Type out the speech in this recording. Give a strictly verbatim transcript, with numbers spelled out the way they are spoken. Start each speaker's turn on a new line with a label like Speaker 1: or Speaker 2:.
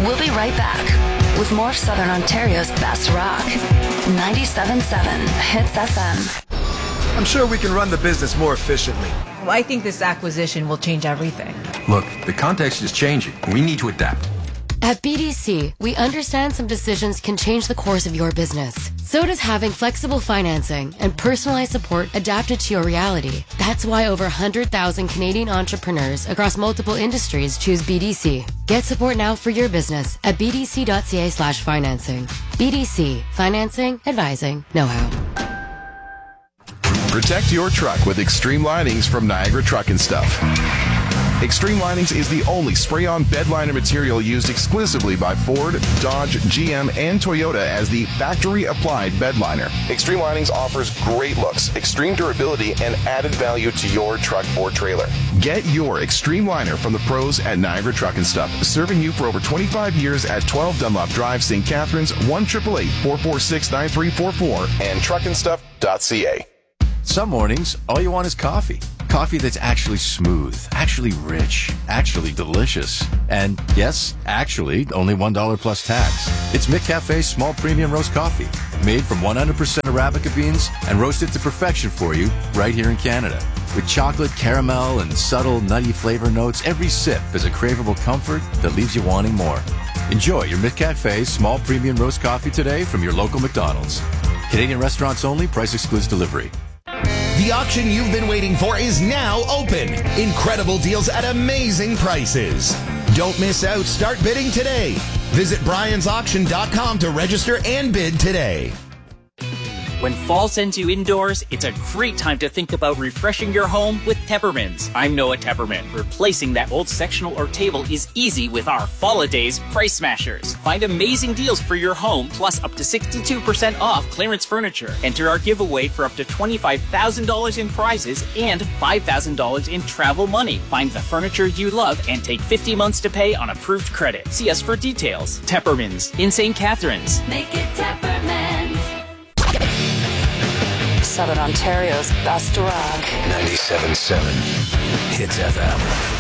Speaker 1: We'll be right back with more of Southern Ontario's best rock. ninety-seven point seven Hits F M.
Speaker 2: I'm sure we can run the business more efficiently.
Speaker 3: Well, I think this acquisition will change everything.
Speaker 4: Look, the context is changing. We need to adapt.
Speaker 5: At B D C, we understand some decisions can change the course of your business. So does having flexible financing and personalized support adapted to your reality. That's why over one hundred thousand Canadian entrepreneurs across multiple industries choose B D C. Get support now for your business at bdc.ca slash financing. B D C. Financing, advising, know-how.
Speaker 6: Protect your truck with Extreme Linings from Niagara Truck and Stuff. Extreme Linings is the only spray-on bed liner material used exclusively by Ford, Dodge, G M, and Toyota as the factory-applied bed liner. Extreme Linings offers great looks, extreme durability, and added value to your truck or trailer. Get your Extreme Liner from the pros at Niagara Truck and Stuff, serving you for over twenty-five years at twelve Dunlop Drive, Saint Catharines, one eight eight eight, four four six, nine three four four, and truck and stuff dot c a.
Speaker 7: Some mornings, all you want is coffee. Coffee that's actually smooth, actually rich, actually delicious. And yes, actually, only one dollar plus tax. It's McCafe's small premium roast coffee, made from one hundred percent Arabica beans and roasted to perfection for you right here in Canada. With chocolate, caramel, and subtle nutty flavor notes, every sip is a craveable comfort that leaves you wanting more. Enjoy your McCafe's small premium roast coffee today from your local McDonald's. Canadian restaurants only, price excludes delivery.
Speaker 8: The auction you've been waiting for is now open. Incredible deals at amazing prices. Don't miss out. Start bidding today. Visit Brian's Auction dot com to register and bid today.
Speaker 9: When fall sends you indoors, it's a great time to think about refreshing your home with Teppermans. I'm Noah Tepperman. Replacing that old sectional or table is easy with our Fall-a-Days Price Smashers. Find amazing deals for your home, plus up to sixty-two percent off clearance furniture. Enter our giveaway for up to twenty-five thousand dollars in prizes and five thousand dollars in travel money. Find the furniture you love and take fifty months to pay on approved credit. See us for details. Teppermans in Saint Catharines.
Speaker 1: Make it Teppermans. Southern Ontario's best rock.
Speaker 4: ninety-seven point seven Hits F M.